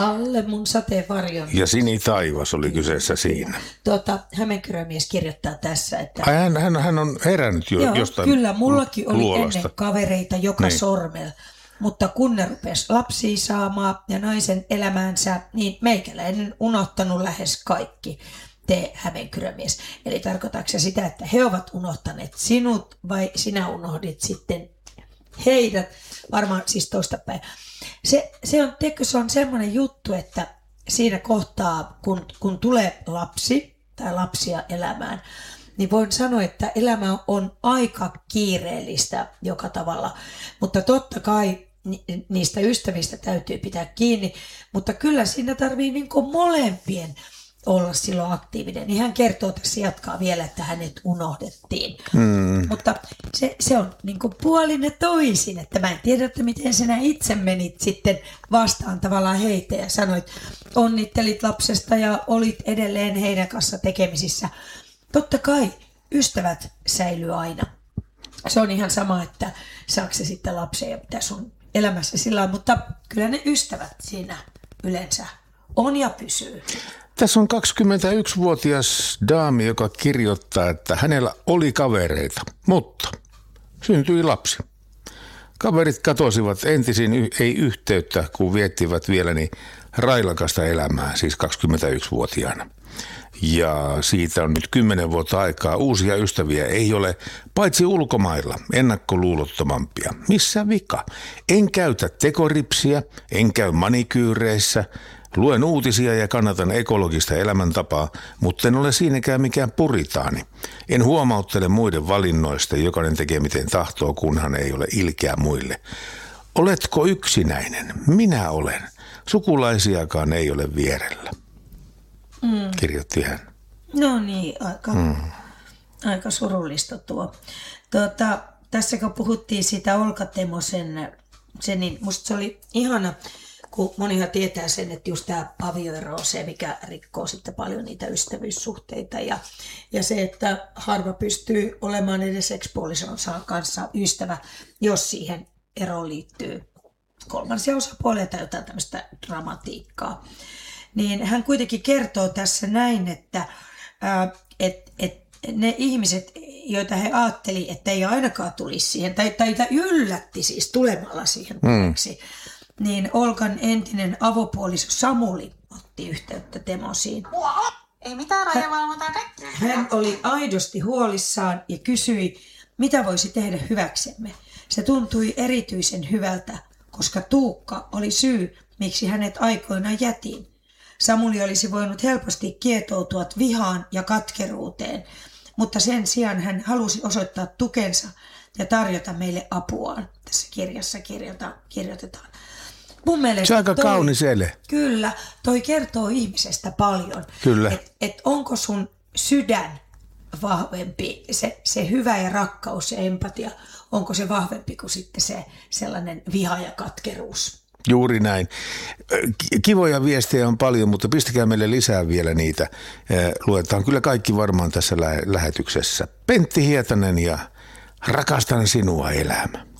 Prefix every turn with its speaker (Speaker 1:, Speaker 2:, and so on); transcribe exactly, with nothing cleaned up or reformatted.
Speaker 1: Alle mun sateenvarjon.
Speaker 2: Ja Sinitaivas oli kyseessä siinä.
Speaker 1: Tuota, Hämeenkyrömies kirjoittaa tässä, että...
Speaker 2: Ai, hän, hän, hän on herännyt jo
Speaker 1: joo,
Speaker 2: jostain
Speaker 1: kyllä, mullakin oli
Speaker 2: luolasta.
Speaker 1: Ennen kavereita joka niin. sormella. Mutta kun ne rupesi lapsia saamaan ja naisen elämäänsä, niin meikäläinen unohtanut lähes kaikki. Te Hämeenkyrömies. Eli tarkoitatko se sitä, että he ovat unohtaneet sinut vai sinä unohdit sitten heidät? Varmaan siis toistapäin. Se, se on, teikö, se on semmoinen juttu, että siinä kohtaa, kun, kun tulee lapsi tai lapsia elämään, niin voin sanoa, että elämä on aika kiireellistä joka tavalla. Mutta totta kai niistä ystävistä täytyy pitää kiinni, mutta kyllä siinä tarvii niin kuin molempien olla silloin aktiivinen. Niin hän kertoo tässä, jatkaa vielä, että hänet unohdettiin. Hmm. Mutta se, se on niin kuin puolin ja toisin, että mä en tiedä, että miten sinä itse menit sitten vastaan tavallaan heitä ja sanoit, onnittelit lapsesta ja olit edelleen heidän kanssa tekemisissä. Totta kai ystävät säilyy aina. Se on ihan sama, että saako se sitten lapsia ja mitä sun elämässä sillä on, mutta kyllä ne ystävät siinä yleensä on ja pysyy.
Speaker 2: Tässä on kaksikymmentäyksivuotias daami, joka kirjoittaa, että hänellä oli kavereita, mutta syntyi lapsi. Kaverit katosivat entisin, ei yhteyttä, kun viettivät vielä niin railakasta elämää, siis kaksikymmentäyksivuotiaana. Ja siitä on nyt kymmenen vuotta aikaa. Uusia ystäviä ei ole, paitsi ulkomailla, ennakkoluulottomampia. Missä vika? En käytä tekoripsiä, en käy manikyyreissä, luen uutisia ja kannatan ekologista elämäntapaa, mutta en ole siinäkään mikään puritaani. En huomauttele muiden valinnoista, jokainen tekee miten tahtoo, kunhan ei ole ilkeä muille. Oletko yksinäinen? Minä olen. Sukulaisiakaan ei ole vierellä. Mm. Kirjoitti hän.
Speaker 1: No niin, aika, mm. aika surullista tuo. Tuota, tässä kun puhuttiin siitä Olka Temosen, se, niin musta se oli ihana, kun monihan tietää sen, että just tämä avioero on se, mikä rikkoo sitten paljon niitä ystävyyssuhteita. Ja, ja se, että harva pystyy olemaan edes ekspuolisonsa kanssa ystävä, jos siihen eroon liittyy kolmansia osapuolia tai jotain tämmöistä dramatiikkaa. Niin hän kuitenkin kertoo tässä näin, että ää, et, et ne ihmiset, joita he ajatteli, että ei ainakaan tulisi siihen, tai, tai yllätti siis tulemalla siihen tueksi, mm. niin Olkan entinen avopuoliso Samuli otti yhteyttä Temosiin.
Speaker 3: Ei mitään rajavalvontaa.
Speaker 1: Hän, hän oli aidosti huolissaan ja kysyi, mitä voisi tehdä hyväksemme. Se tuntui erityisen hyvältä, koska Tuukka oli syy, miksi hänet aikoinaan jätin. Samuli olisi voinut helposti kietoutua vihaan ja katkeruuteen, mutta sen sijaan hän halusi osoittaa tukensa ja tarjota meille apuaan. Tässä kirjassa kirjota, kirjoitetaan. Mun mielestä
Speaker 2: se on aika
Speaker 1: toi,
Speaker 2: kaunis ele.
Speaker 1: Kyllä, toi kertoo ihmisestä paljon.
Speaker 2: Kyllä.
Speaker 1: Että et onko sun sydän vahvempi, se, se hyvä ja rakkaus ja empatia, onko se vahvempi kuin sitten se sellainen viha ja katkeruus?
Speaker 2: Juuri näin. Kivoja viestejä on paljon, mutta pistäkää meille lisää vielä niitä. Luetaan kyllä kaikki varmaan tässä lähetyksessä. Pentti Hietanen ja Rakastan sinua elämä.